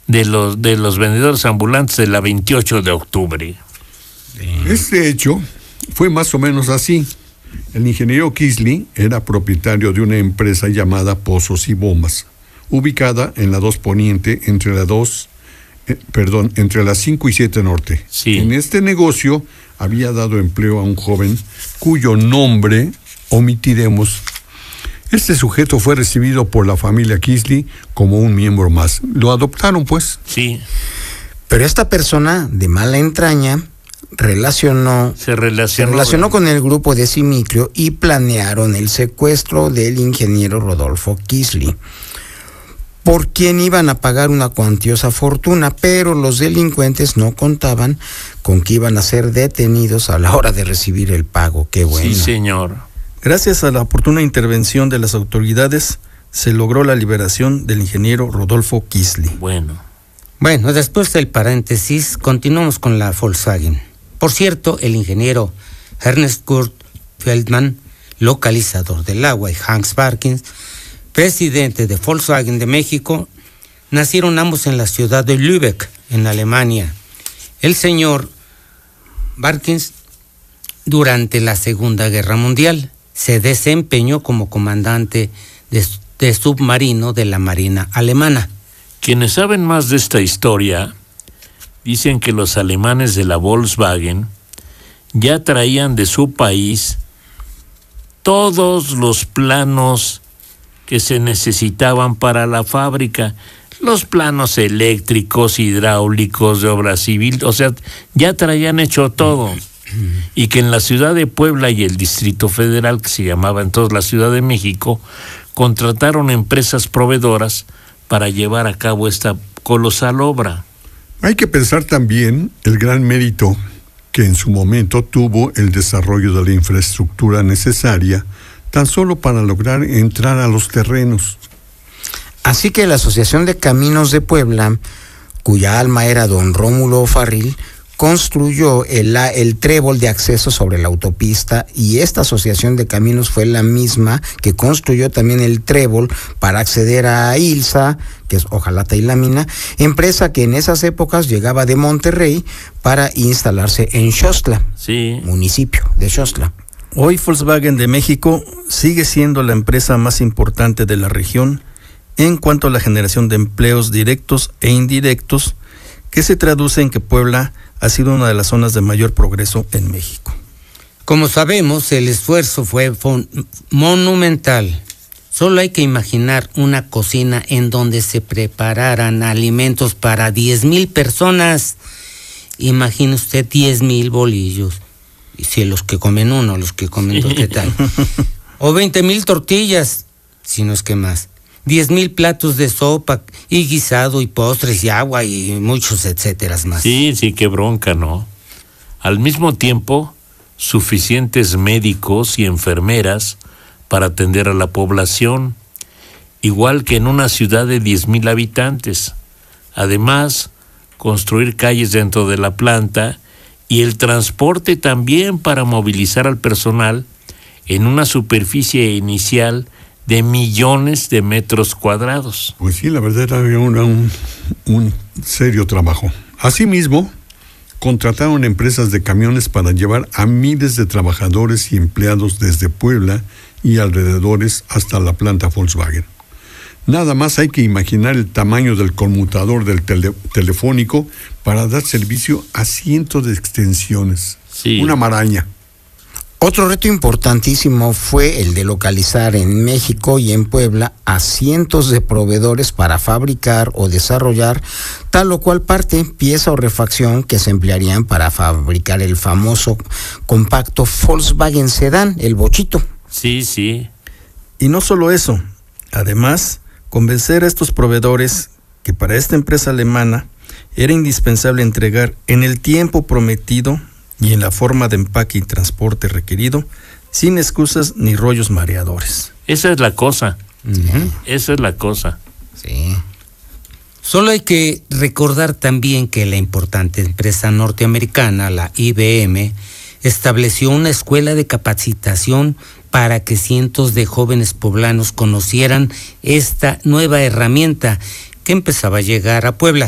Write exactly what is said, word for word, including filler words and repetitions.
de los de los vendedores ambulantes de la veintiocho de octubre. Este hecho fue más o menos así. El ingeniero Kisly era propietario de una empresa llamada Pozos y Bombas, ubicada en la dos Poniente, entre la dos, eh, perdón, entre las cinco y siete Norte. Sí. En este negocio había dado empleo a un joven cuyo nombre omitiremos. Este sujeto fue recibido por la familia Kisly como un miembro más. Lo adoptaron, pues. Sí. Pero esta persona de mala entraña relacionó, Se relacionó, se relacionó con el grupo de Simitrio y planearon el secuestro del ingeniero Rodolfo Kisly, por quien iban a pagar una cuantiosa fortuna, pero los delincuentes no contaban con que iban a ser detenidos a la hora de recibir el pago. Qué bueno. Sí, señor. Gracias a la oportuna intervención de las autoridades, se logró la liberación del ingeniero Rodolfo Kisly. Bueno. Bueno, después del paréntesis, continuamos con la Volkswagen. Por cierto, el ingeniero Ernest Kurt Feldman, localizador del agua, y Hans Barkins, presidente de Volkswagen de México, nacieron ambos en la ciudad de Lübeck, en Alemania. El señor Barkins, durante la Segunda Guerra Mundial, se desempeñó como comandante de, de submarino de la Marina alemana. Quienes saben más de esta historia dicen que los alemanes de la Volkswagen ya traían de su país todos los planos que se necesitaban para la fábrica, los planos eléctricos, hidráulicos, de obra civil, o sea, ya traían hecho todo. Y que en la ciudad de Puebla y el Distrito Federal, que se llamaba entonces la Ciudad de México, contrataron empresas proveedoras para llevar a cabo esta colosal obra. Hay que pensar también el gran mérito que en su momento tuvo el desarrollo de la infraestructura necesaria tan solo para lograr entrar a los terrenos. Así que la Asociación de Caminos de Puebla, cuya alma era don Rómulo Farril, construyó el, el trébol de acceso sobre la autopista, y esta asociación de caminos fue la misma que construyó también el trébol para acceder a ILSA, que es Hojalata y Lámina, empresa que en esas épocas llegaba de Monterrey para instalarse en Xostla, sí. municipio de Xostla. Hoy Volkswagen de México sigue siendo la empresa más importante de la región en cuanto a la generación de empleos directos e indirectos, que se traduce en que Puebla ha sido una de las zonas de mayor progreso en México. Como sabemos, el esfuerzo fue fon- monumental. Solo hay que imaginar una cocina en donde se prepararan alimentos para diez mil personas. Imagine usted diez mil bolillos. Y si los que comen uno, los que comen dos, ¿qué tal? O veinte mil tortillas, si no es que más. diez mil platos de sopa y guisado y postres y agua y muchos etcétera más. Sí, sí, qué bronca, ¿no? Al mismo tiempo, suficientes médicos y enfermeras para atender a la población, igual que en una ciudad de diez mil habitantes. Además, construir calles dentro de la planta y el transporte también para movilizar al personal en una superficie inicial de millones de metros cuadrados. Pues sí, la verdad era una, un, un serio trabajo. Asimismo, contrataron empresas de camiones para llevar a miles de trabajadores y empleados desde Puebla y alrededores hasta la planta Volkswagen. Nada más hay que imaginar el tamaño del conmutador del tele, telefónico para dar servicio a cientos de extensiones. Sí. Una maraña. Otro reto importantísimo fue el de localizar en México y en Puebla a cientos de proveedores para fabricar o desarrollar tal o cual parte, pieza o refacción que se emplearían para fabricar el famoso compacto Volkswagen Sedán, el bochito. Sí, sí. Y no solo eso, además, convencer a estos proveedores que para esta empresa alemana era indispensable entregar en el tiempo prometido y en la forma de empaque y transporte requerido, sin excusas ni rollos mareadores. Esa es la cosa. Uh-huh. Esa es la cosa. Sí. Solo hay que recordar también que la importante empresa norteamericana, la I B M, estableció una escuela de capacitación para que cientos de jóvenes poblanos conocieran esta nueva herramienta que empezaba a llegar a Puebla.